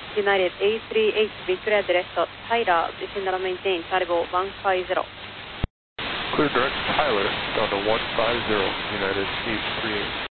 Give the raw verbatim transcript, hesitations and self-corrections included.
United A three eight, be clear direct Tyler, descend and maintain Taribo one five zero. Clear direct Tyler, down to one five zero, United A three eight.